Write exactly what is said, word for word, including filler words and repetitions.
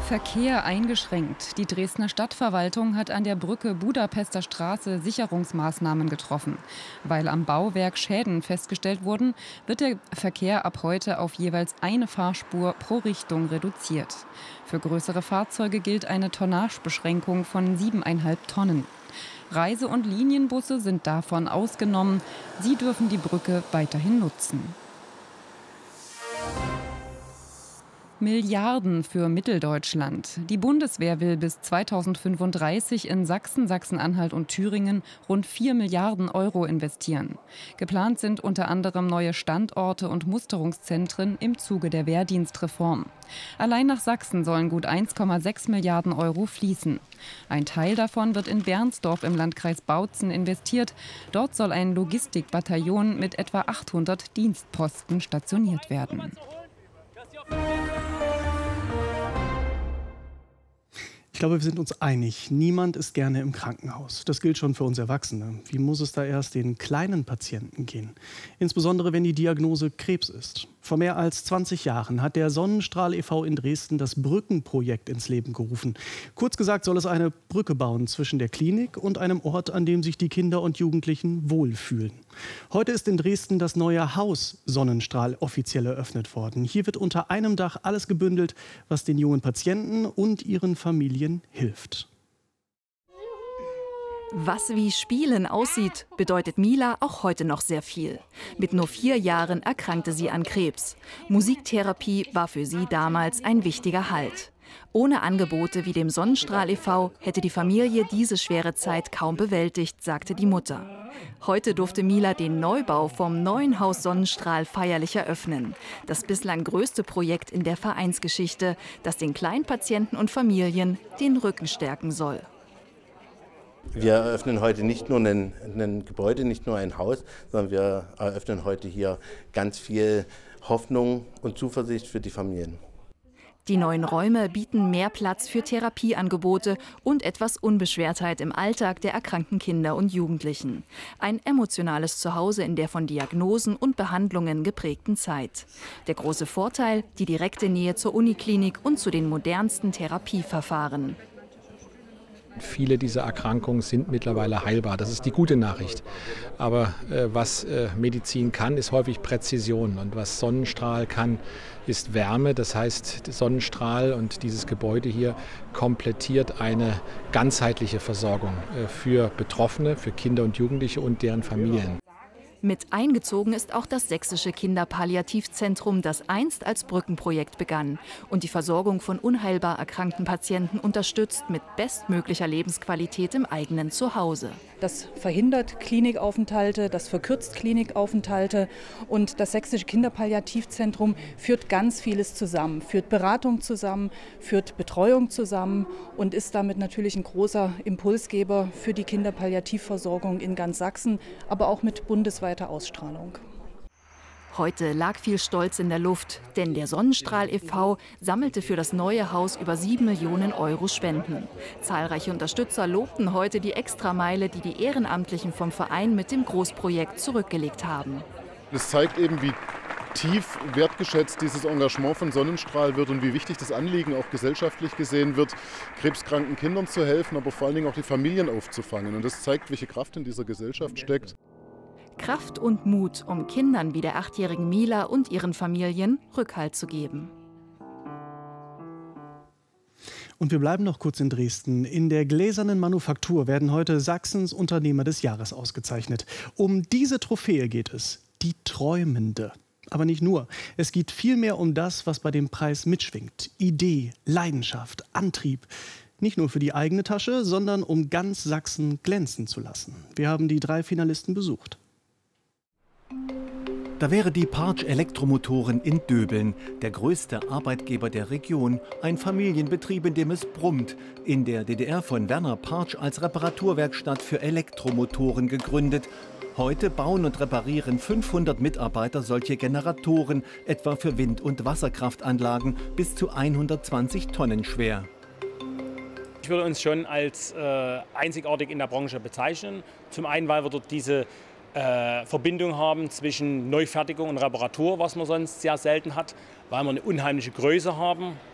Verkehr eingeschränkt. Die Dresdner Stadtverwaltung hat an der Brücke Budapester Straße Sicherungsmaßnahmen getroffen. Weil am Bauwerk Schäden festgestellt wurden, wird der Verkehr ab heute auf jeweils eine Fahrspur pro Richtung reduziert. Für größere Fahrzeuge gilt eine Tonnagebeschränkung von siebeneinhalb Tonnen. Reise- und Linienbusse sind davon ausgenommen. Sie dürfen die Brücke weiterhin nutzen. Milliarden für Mitteldeutschland. Die Bundeswehr will bis zweitausendfünfunddreißig in Sachsen, Sachsen-Anhalt und Thüringen rund vier Milliarden Euro investieren. Geplant sind unter anderem neue Standorte und Musterungszentren im Zuge der Wehrdienstreform. Allein nach Sachsen sollen gut eins Komma sechs Milliarden Euro fließen. Ein Teil davon wird in Bernsdorf im Landkreis Bautzen investiert. Dort soll ein Logistikbataillon mit etwa achthundert Dienstposten stationiert werden. Ich glaube, wir sind uns einig. Niemand ist gerne im Krankenhaus. Das gilt schon für uns Erwachsene. Wie muss es da erst den kleinen Patienten gehen? Insbesondere, wenn die Diagnose Krebs ist. Vor mehr als zwanzig Jahren hat der Sonnenstrahl e V in Dresden das Brückenprojekt ins Leben gerufen. Kurz gesagt soll es eine Brücke bauen zwischen der Klinik und einem Ort, an dem sich die Kinder und Jugendlichen wohlfühlen. Heute ist in Dresden das neue Haus Sonnenstrahl offiziell eröffnet worden. Hier wird unter einem Dach alles gebündelt, was den jungen Patienten und ihren Familien hilft. Was wie Spielen aussieht, bedeutet Mila auch heute noch sehr viel. Mit nur vier Jahren erkrankte sie an Krebs. Musiktherapie war für sie damals ein wichtiger Halt. Ohne Angebote wie dem Sonnenstrahl e V hätte die Familie diese schwere Zeit kaum bewältigt, sagte die Mutter. Heute durfte Mila den Neubau vom neuen Haus Sonnenstrahl feierlich eröffnen. Das bislang größte Projekt in der Vereinsgeschichte, das den Kleinpatienten und Familien den Rücken stärken soll. Wir eröffnen heute nicht nur ein, ein Gebäude, nicht nur ein Haus, sondern wir eröffnen heute hier ganz viel Hoffnung und Zuversicht für die Familien. Die neuen Räume bieten mehr Platz für Therapieangebote und etwas Unbeschwertheit im Alltag der erkrankten Kinder und Jugendlichen. Ein emotionales Zuhause in der von Diagnosen und Behandlungen geprägten Zeit. Der große Vorteil, die direkte Nähe zur Uniklinik und zu den modernsten Therapieverfahren. Viele dieser Erkrankungen sind mittlerweile heilbar. Das ist die gute Nachricht. Aber äh, was äh, Medizin kann, ist häufig Präzision. Und was Sonnenstrahl kann, ist Wärme. Das heißt, der Sonnenstrahl und dieses Gebäude hier komplettiert eine ganzheitliche Versorgung äh, für Betroffene, für Kinder und Jugendliche und deren Familien. Mit eingezogen ist auch das Sächsische Kinderpalliativzentrum, das einst als Brückenprojekt begann und die Versorgung von unheilbar erkrankten Patienten unterstützt mit bestmöglicher Lebensqualität im eigenen Zuhause. Das verhindert Klinikaufenthalte, das verkürzt Klinikaufenthalte und das Sächsische Kinderpalliativzentrum führt ganz vieles zusammen, führt Beratung zusammen, führt Betreuung zusammen und ist damit natürlich ein großer Impulsgeber für die Kinderpalliativversorgung in ganz Sachsen, aber auch mit bundesweiter Ausstrahlung. Heute lag viel Stolz in der Luft, denn der Sonnenstrahl e V sammelte für das neue Haus über sieben Millionen Euro Spenden. Zahlreiche Unterstützer lobten heute die Extrameile, die die Ehrenamtlichen vom Verein mit dem Großprojekt zurückgelegt haben. Das zeigt eben, wie tief wertgeschätzt dieses Engagement von Sonnenstrahl wird und wie wichtig das Anliegen auch gesellschaftlich gesehen wird, krebskranken Kindern zu helfen, aber vor allen Dingen auch die Familien aufzufangen. Und das zeigt, welche Kraft in dieser Gesellschaft steckt. Kraft und Mut, um Kindern wie der achtjährigen Mila und ihren Familien Rückhalt zu geben. Und wir bleiben noch kurz in Dresden. In der gläsernen Manufaktur werden heute Sachsens Unternehmer des Jahres ausgezeichnet. Um diese Trophäe geht es, die Träumende. Aber nicht nur. Es geht vielmehr um das, was bei dem Preis mitschwingt. Idee, Leidenschaft, Antrieb. Nicht nur für die eigene Tasche, sondern um ganz Sachsen glänzen zu lassen. Wir haben die drei Finalisten besucht. Da wäre die Partsch Elektromotoren in Döbeln, der größte Arbeitgeber der Region, ein Familienbetrieb, in dem es brummt, in der D D R von Werner Partsch als Reparaturwerkstatt für Elektromotoren gegründet. Heute bauen und reparieren fünfhundert Mitarbeiter solche Generatoren, etwa für Wind- und Wasserkraftanlagen, bis zu hundertzwanzig Tonnen schwer. Ich würde uns schon als äh, einzigartig in der Branche bezeichnen. Zum einen, weil wir dort diese äh, Verbindung haben zwischen Neufertigung und Reparatur, was man sonst sehr selten hat, weil wir eine unheimliche Größe haben,